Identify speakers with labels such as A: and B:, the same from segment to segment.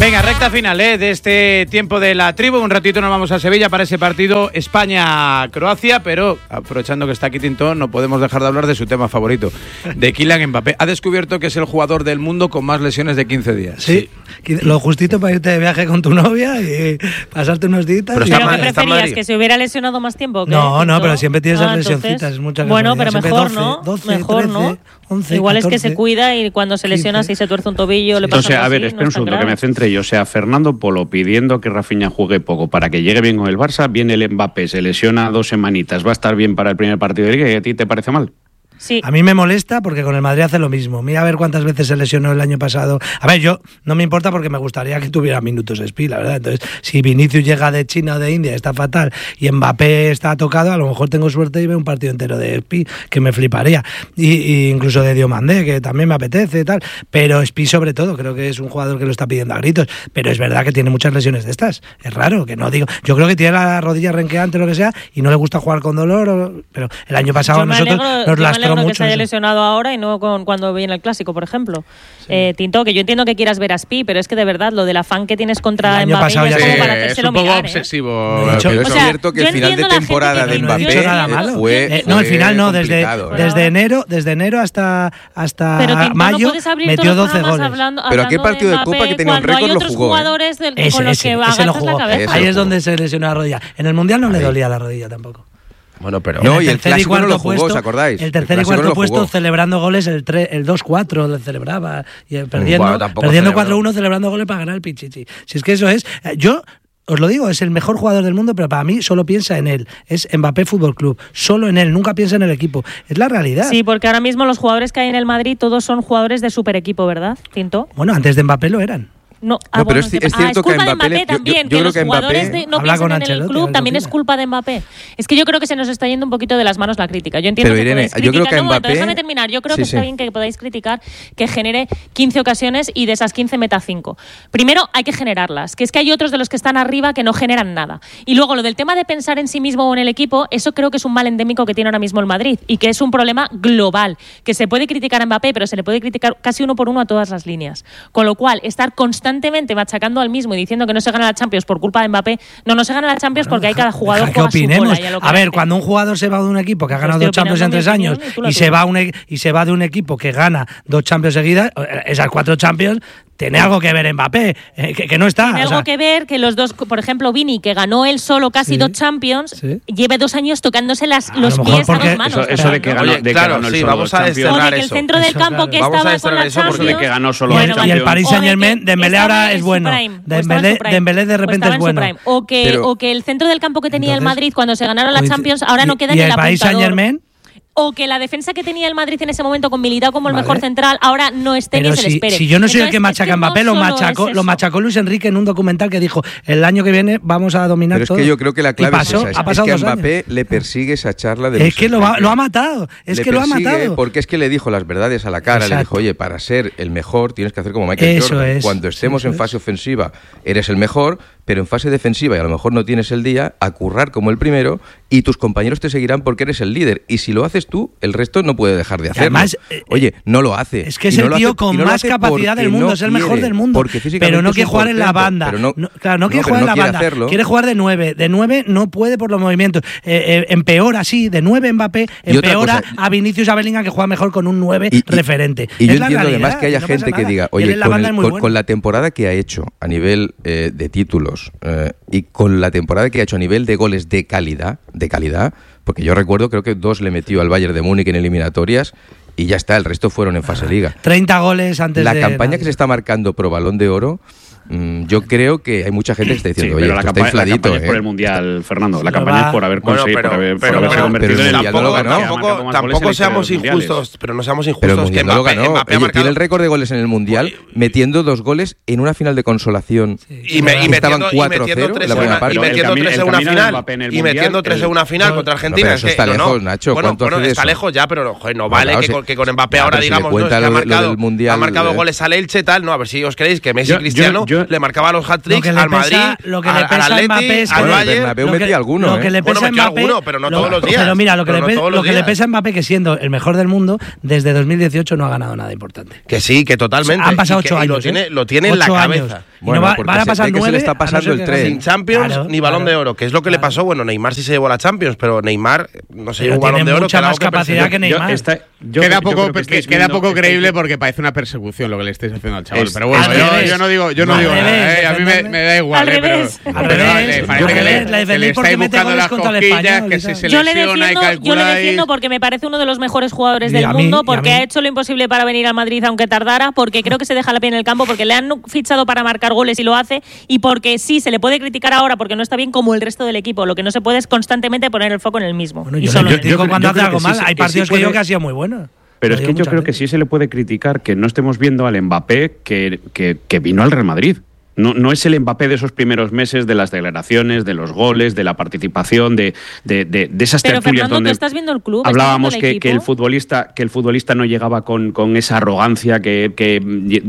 A: Venga, recta final de este tiempo de la tribu. Un ratito nos vamos a Sevilla para ese partido España-Croacia, pero aprovechando que está aquí Tintón, no podemos dejar de hablar de su tema favorito, de Kylian Mbappé. Ha descubierto que es el jugador del mundo con más lesiones de 15 días.
B: Sí, lo justito para irte de viaje con tu novia y pasarte unos días.
C: ¿Pero qué preferías? ¿Que se hubiera lesionado más tiempo?
B: No, pero siempre tienes esas lesioncitas.
C: Bueno, pero mejor, 12, ¿no?
B: 12,
C: mejor,
B: 13,
C: ¿no?
B: 11,
C: Igual
B: 14,
C: es que se cuida y cuando se lesiona, 15. Si se tuerce un tobillo, le pasa
D: algo así.
C: A ver,
D: espera un segundo, que me centre yo. O sea, Fernando Polo pidiendo que Rafinha juegue poco para que llegue bien con el Barça, viene el Mbappé, se lesiona 2 semanitas, va a estar bien para el primer partido de Liga, ¿y a ti te parece mal?
C: Sí.
B: A mí me molesta porque con el Madrid hace lo mismo. Mira a ver cuántas veces se lesionó el año pasado. A ver, yo no me importa porque me gustaría que tuviera minutos Spi, la verdad. Entonces, si Vinicius llega de China o de India, está fatal, y Mbappé está tocado, a lo mejor tengo suerte y veo un partido entero de Spi, que me fliparía. Y incluso de Diomandé, que también me apetece y tal. Pero Spi sobre todo, creo que es un jugador que lo está pidiendo a gritos. Pero es verdad que tiene muchas lesiones de estas. Es raro, que no digo. Yo creo que tiene la rodilla renqueante o lo que sea y no le gusta jugar con dolor. Pero el año pasado nosotros nos lastró mucho.
C: Que se haya lesionado ahora y no cuando viene el clásico, por ejemplo. Sí. Tinto, que yo entiendo que quieras ver a Spi, pero es que de verdad lo del afán que tienes contra Mbappé ya es como para hacérselo mirar.
A: Es un poco obsesivo.
E: Pero es cierto que el final de temporada de Mbappé fue
B: no, el final no, desde enero hasta mayo metió 12 goles.
E: Pero ¿a qué partido de Copa que tenía un récord lo jugó?
C: Jugadores con los que agarras la cabeza.
B: Ahí es donde se lesionó la rodilla. En el Mundial no le dolía la rodilla tampoco.
E: Bueno, pero no, y el clásico no lo jugó, ¿os acordáis?
B: El tercer y cuarto puesto celebrando goles, el 2-4 lo celebraba, y perdiendo 4-1 celebrando goles para ganar el Pichichi. Si es que eso es, yo os lo digo, es el mejor jugador del mundo, pero para mí solo piensa en él. Es Mbappé Fútbol Club, solo en él, nunca piensa en el equipo. Es la realidad.
C: Sí, porque ahora mismo los jugadores que hay en el Madrid todos son jugadores de super equipo, ¿verdad, Tinto?
B: Bueno, antes de Mbappé lo eran.
C: No,
E: pero es cierto que Mbappé
C: también,
E: yo
C: que
E: creo
C: los
E: que
C: jugadores
E: Mbappé
C: no piensan en el club, también es culpa de Mbappé. Es que yo creo que se nos está yendo un poquito de las manos la crítica. Yo entiendo
E: pero,
C: que
E: Irene,
C: podéis criticar,
E: yo creo que Mbappé...
C: déjame terminar. Yo creo que está bien que podáis criticar que genere 15 ocasiones y de esas 15 meta 5. Primero hay que generarlas, que es que hay otros de los que están arriba que no generan nada. Y luego lo del tema de pensar en sí mismo o en el equipo, eso creo que es un mal endémico que tiene ahora mismo el Madrid y que es un problema global, que se puede criticar a Mbappé, pero se le puede criticar casi uno por uno a todas las líneas. Con lo cual, estar constantemente machacando al mismo y diciendo que no se gana la Champions por culpa de Mbappé, no se gana la Champions porque hay cada jugador juega su bola.
B: A ver, cuando un jugador se va de un equipo que ha ganado 2 Champions en 3 años y se va de un equipo que gana 2 Champions seguidas, esas 4 Champions tiene algo que ver Mbappé, que no está.
C: Tiene algo que ver que los dos, por ejemplo, Vini, que ganó él solo casi 2 Champions, lleve 2 años tocándose los pies a 2 manos.
D: Eso de que ganó,
A: vamos a desterrar
C: eso. O de que el centro del campo que estaba con la Champions.
D: De que ganó solo
B: y el Paris Saint-Germain, Dembélé ahora es bueno. Dembélé de repente es bueno.
C: O que el centro del campo que tenía el Madrid cuando se ganaron la Champions ahora no queda ni el apuntador.
B: ¿Y el Paris Saint-Germain?
C: O que la defensa que tenía el Madrid en ese momento con Militao como el mejor central ahora no esté ni se le espere.
B: Si yo no soy el que machaca a Mbappé, lo machacó Luis Enrique en un documental que dijo el año que viene vamos a dominar todo.
E: Pero es que yo creo que la clave es esa, es que a Mbappé le persigue esa charla de...
B: Es que lo ha matado, lo ha matado.
E: Porque es que le dijo las verdades a la cara, le dijo, oye, para ser el mejor tienes que hacer como Michael Jordan. Cuando estemos en fase ofensiva eres el mejor, pero en fase defensiva y a lo mejor no tienes el día, a currar como el primero y tus compañeros te seguirán porque eres el líder. Y si lo haces tú, el resto no puede dejar de hacerlo.
B: Además,
E: oye, no lo hace.
B: Es que es el tío con más capacidad del mundo, es el mejor del mundo. Pero no quiere jugar en la banda. No quiere jugar en la banda. Quiere jugar de 9. De 9 no puede por los movimientos. Empeora, sí, de 9 Mbappé, empeora a Vinicius, a Bellingham, que juega mejor con un 9 referente.
E: Y yo entiendo además que haya gente que diga, oye, con la temporada que ha hecho a nivel de títulos y con la temporada que ha hecho a nivel de goles de calidad, porque yo recuerdo, creo que 2 le metió al Bayern de Múnich en eliminatorias y ya está, el resto fueron en fase liga.
B: 30 goles antes
E: de... La campaña que se está marcando pro Balón de Oro, yo creo que hay mucha gente que está diciendo, oye, esto está infladito.
D: La campaña es por el Mundial, Fernando. La campaña es por haber conseguido, por haberse convertido en el
E: Mundial. Tampoco seamos injustos, pero no seamos injustos. Pero el Mundial no lo ganó. Tiene el récord de goles en el Mundial, metiendo 2 goles en una final de consolación.
A: Y metiendo 4-0 en la primera parte. Y metiendo 3 en una final. Y metiendo 3 en una final contra Argentina.
E: Eso está lejos, Nacho.
A: Bueno, está lejos ya, pero no vale que con Mbappé ahora digamos, ha marcado goles al Elche, tal. No, a ver si os creéis que Messi y Cristiano
F: le marcaba los hat-tricks al Madrid, al Atleti, al Bayern.
E: Bernabéu metía alguno.
B: Lo que le pesa
F: metió alguno, pero no todos los días.
B: Pero mira, lo que le pesa a Mbappé, que siendo el mejor del mundo, desde 2018 no ha ganado nada importante.
F: Que sí, que totalmente.
B: Han pasado 8 años.
F: Lo tiene en la cabeza.
E: Bueno, van a pasar 9. Se le está pasando el tren.
F: Sin Champions ni Balón de Oro, que es lo que le pasó. Bueno, Neymar sí se llevó la Champions, pero Neymar no se llevó Balón de Oro.
B: Mucha más capacidad que Neymar.
A: Queda poco creíble porque parece una persecución lo que le estáis haciendo al chaval. Pero bueno, yo no digo nada. A mí me da igual.
B: Al revés.
A: Que le estáis buscando las cosquillas, que si se lesiona y calcula.
C: Yo le defiendo porque me parece uno de los mejores jugadores del mundo, porque ha hecho lo imposible para venir al Madrid aunque tardara, porque creo que se deja la piel en el campo, porque le han fichado para marcar goles y lo hace, y porque sí, se le puede criticar ahora porque no está bien como el resto del equipo. Lo que no se puede es constantemente poner el foco en el mismo.
B: Bueno, yo cuando hace algo mal, hay partidos que yo que ha sido muy bueno.
D: Pero es que yo creo que sí se le puede criticar que no estemos viendo al Mbappé que vino al Real Madrid. No es el Mbappé de esos primeros meses, de las declaraciones, de los goles, de la participación, de esas
C: tertulias. Pero Fernando,
D: donde
C: ¿tú estás viendo el club?
D: Hablábamos que el futbolista no llegaba con esa arrogancia, que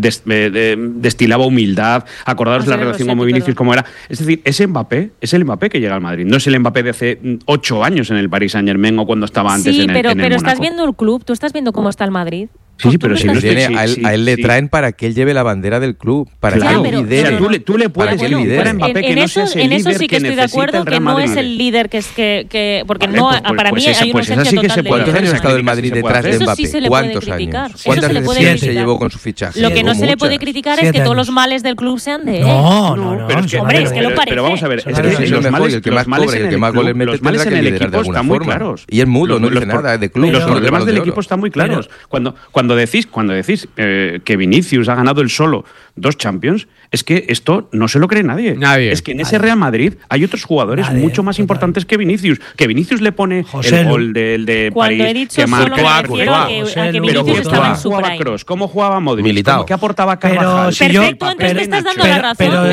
D: destilaba humildad. Acordaros la relación con Vinicius como era. Es decir, ese Mbappé es el Mbappé que llega al Madrid. No es el Mbappé de hace 8 años en el Paris Saint-Germain o cuando estaba antes en el
C: pero
D: Mónaco.
C: estás viendo el club, tú estás viendo cómo está el Madrid.
D: Sí, pero si
E: a él le traen para que él lleve la bandera del club, para que él lidere.
D: O sea, tú le puedes
E: lidera.
C: En eso sí que estoy de acuerdo, que no es el líder que porque no, para mí hay una esencia total de...
E: ¿Cuántos años ha estado el Madrid detrás de Mbappé?
C: Eso sí se le puede criticar.
E: ¿Cuántas veces se llevó con su fichaje?
C: Lo que no se le puede criticar es que todos los males del club sean de él.
B: No.
C: Hombre, es que lo parece.
D: Pero vamos a ver,
E: los males, el que más cobra y el que más goles mete tendrá que liderar de alguna forma. Y es mudo, no dice nada de club.
D: Los problemas del equipo están muy claros. Cuando decís que Vinicius ha ganado él solo 2 Champions, es que esto no se lo cree nadie. Es que en ese Real Madrid hay otros jugadores mucho más importantes que Vinicius. Que Vinicius le pone el gol de
C: Cuando
D: París.
C: He dicho que marca a que Vinicius estaba en su prime.
D: ¿Cómo jugaba Modric?
F: Militao.
D: ¿Qué aportaba Carvajal?
C: Perfecto, entonces me estás dando la razón.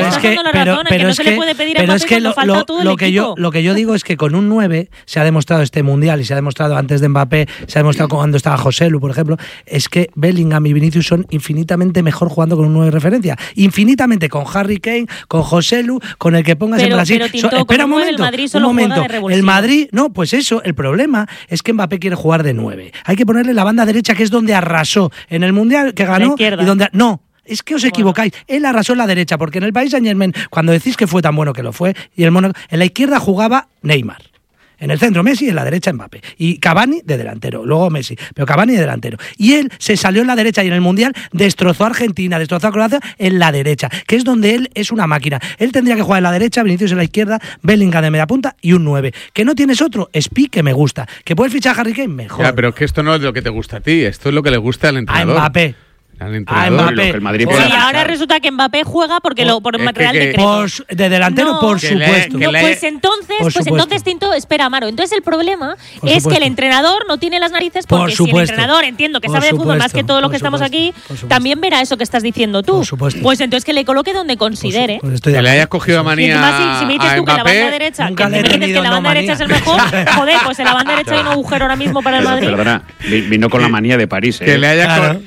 C: Que no se le puede pedir a Mbappé cuando falta todo el equipo.
B: Lo que yo digo es que con un 9 se ha demostrado este Mundial y se ha demostrado antes de Mbappé, se ha demostrado cuando estaba Joselu, por ejemplo, es que Bellingham y Vinicius son infinitamente mejor jugando con un 9 de referencia. Infinitamente, con Harry Kane, con Joselu, con el que pongas en Brasil.
C: Pero Tinto, espera un momento,
B: el Madrid, no, pues eso, el problema es que Mbappé quiere jugar de 9. Hay que ponerle la banda derecha, que es donde arrasó en el Mundial que ganó y donde no. Es que os equivocáis. Él arrasó en la derecha, porque en el Paris Saint-Germain, cuando decís que fue tan bueno que lo fue, y el Mónaco, en la izquierda jugaba Neymar. En el centro Messi y en la derecha Mbappé. Y Cavani de delantero, luego Messi, pero Cavani de delantero. Y él se salió en la derecha y en el Mundial destrozó a Argentina, destrozó a Croacia en la derecha, que es donde él es una máquina. Él tendría que jugar en la derecha, Vinicius en la izquierda, Bellingham de media punta y un 9. ¿Que no tienes otro? Spi, que me gusta. ¿Que puedes fichar a Harry Kane? Mejor.
A: Ya, pero es que esto no es lo que te gusta a ti, esto es lo que le gusta al entrenador.
B: A Mbappé.
C: Mbappé. Sí, ahora resulta que Mbappé juega porque por Real Decreto.
B: De delantero, por supuesto.
C: Pues entonces, Tinto, espera, Amaro. Entonces el problema es que el entrenador no tiene las narices, porque si el entrenador, entiendo que sabe de fútbol más que todos los que estamos aquí, también verá eso que estás diciendo tú. Pues entonces que le coloque donde considere.
A: Que le hayas cogido manía.
C: Si me dices tú que la banda derecha, la banda derecha es el mejor, joder, pues en la banda derecha hay un agujero ahora mismo para el Madrid.
D: Perdona, vino con la manía de París.
A: Que le hayas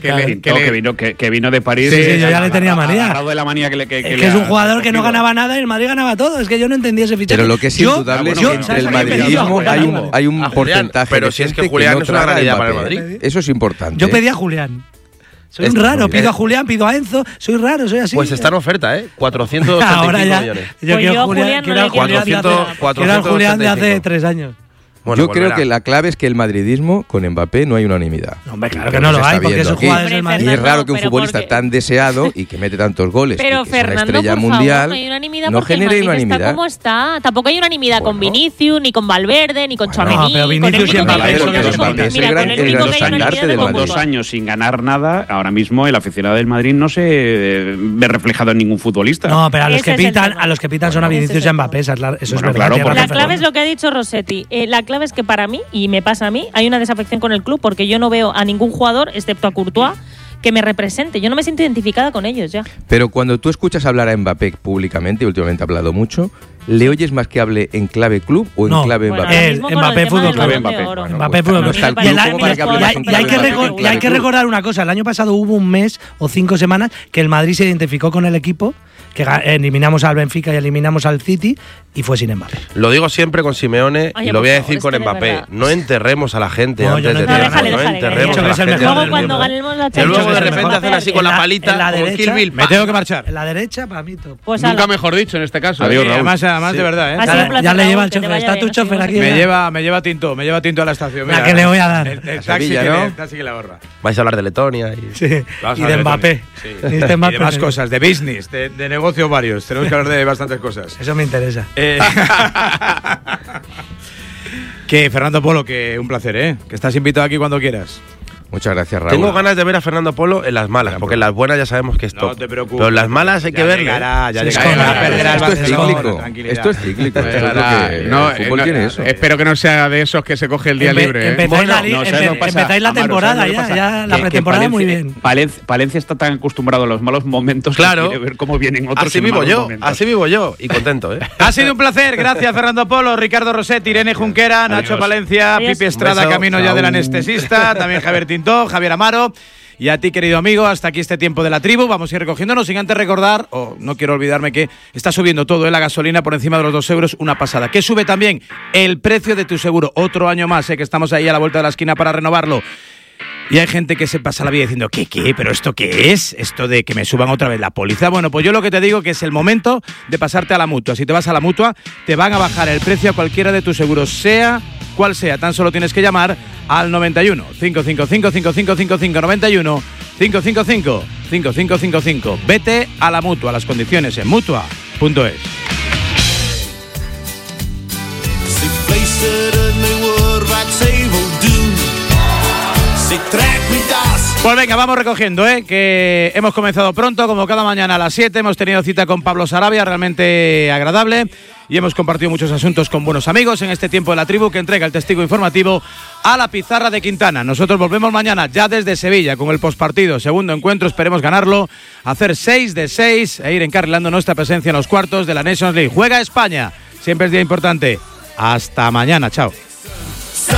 D: que vino de París.
B: Sí, yo ya le tenía manía.
D: De la manía
B: que es un jugador que no ganaba nada y el Madrid ganaba todo. Es que yo no entendía ese fichaje.
E: Pero lo que es indudable es que entre el madridismo hay un porcentaje.
F: Pero si es que Julián es una granadilla para el Madrid.
E: Eso es importante.
B: Yo pedí a Julián. Soy un raro, pido a Julián, pido a Enzo, soy raro, soy así.
F: Pues está en oferta, 485 millones.
B: Yo quiero a Julián de hace 3 años.
E: Bueno, yo creo que la clave es que el madridismo con Mbappé no hay unanimidad.
B: Hombre, claro que no lo hay, porque esos jugadores del Madrid.
E: Y es raro que un futbolista tan deseado y que mete tantos goles,
C: pero
E: y que es una estrella mundial,
C: no genere unanimidad. Está como está. Tampoco hay unanimidad con Vinicius, ni con Valverde, ni con Tchouaméni.
B: No, pero Vinicius y Mbappé
E: es el gran estandarte del Madrid.
D: 2 años sin ganar nada, ahora mismo el aficionado del Madrid no se ve reflejado en ningún futbolista.
B: No, pero a los que pitan son a Vinicius y a Mbappé, eso es verdad.
C: La clave es lo que ha dicho Rossetti. La clave es que para mí, y me pasa a mí, hay una desafección con el club porque yo no veo a ningún jugador, excepto a Courtois, que me represente. Yo no me siento identificada con ellos ya.
E: Pero cuando tú escuchas hablar a Mbappé públicamente, últimamente ha hablado mucho, ¿le oyes más que hable en clave club o en clave Mbappé?
B: Mbappé Fútbol Club. Mbappé Fútbol Club. Y hay que recordar una cosa. El año pasado hubo un mes o 5 semanas que el Madrid se identificó con el equipo que eliminamos al Benfica y eliminamos al City y fue sin Mbappé.
F: Lo digo siempre con Simeone y lo voy a decir con Mbappé. No enterremos a la gente antes de tiempo. No enterremos a la gente.
C: Luego cuando ganemos la Champions.
F: Luego de repente hacen así con la palita.
A: Me tengo que marchar.
B: En la derecha, para mí top.
A: Pues nunca mejor dicho en este caso.
E: Adiós, Raúl.
A: Además de verdad,
B: ya le lleva el chofer. Está tu chofer aquí.
A: Me lleva Tinto a la estación.
B: Mira, que le voy a dar.
A: El taxi que le ahorra.
F: Vais a hablar de Letonia
B: y de Mbappé.
A: Y de más cosas, de business, de negocios varios. Tenemos que hablar de bastantes cosas.
B: Eso me interesa.
A: Que Fernando Polo, que un placer, que estás invitado aquí cuando quieras.
E: Muchas gracias, Raúl.
F: Tengo ganas de ver a Fernando Polo en las malas, porque en las buenas ya sabemos que es top.
A: No te preocupes.
F: Pero en las malas hay que verle.
E: Esto es cíclico. El fútbol tiene eso.
A: Espero que no sea de esos que se coge el día libre.
B: Empezáis la temporada ya la pretemporada muy bien.
D: Palencia está tan acostumbrado a los malos momentos que quiere ver cómo vienen otros.
F: Así vivo yo y contento.
A: Ha sido un placer. Gracias, Fernando Polo, Ricardo Rosetti, Irene Junquera, Nacho Palencia, Pipi Estrada, camino ya del anestesista, también Javier Javier Amaro, y a ti, querido amigo, hasta aquí este tiempo de la tribu. Vamos a ir recogiéndonos sin antes recordar, no quiero olvidarme que está subiendo todo, la gasolina por encima de los 2 euros, una pasada. Que sube también el precio de tu seguro, otro año más, que estamos ahí a la vuelta de la esquina para renovarlo. Y hay gente que se pasa la vida diciendo, ¿qué? ¿Pero esto qué es? Esto de que me suban otra vez la póliza. Bueno, pues yo lo que te digo que es el momento de pasarte a la Mutua. Si te vas a la Mutua, te van a bajar el precio a cualquiera de tus seguros, sea cual sea. Tan solo tienes que llamar al 91 555 5555 91 555 5555. Vete a la Mutua. Las condiciones en Mutua.es. Pues venga, vamos recogiendo, que hemos comenzado pronto, como cada mañana a las 7. Hemos tenido cita con Pablo Sarabia, realmente agradable, y hemos compartido muchos asuntos con buenos amigos en este tiempo de la tribu que entrega el testigo informativo a la pizarra de Quintana. Nosotros volvemos mañana ya desde Sevilla con el postpartido, segundo encuentro, esperemos ganarlo, hacer 6 de 6 e ir encarrilando nuestra presencia en los cuartos de la Nations League. Juega España, siempre es día importante. Hasta mañana, chao.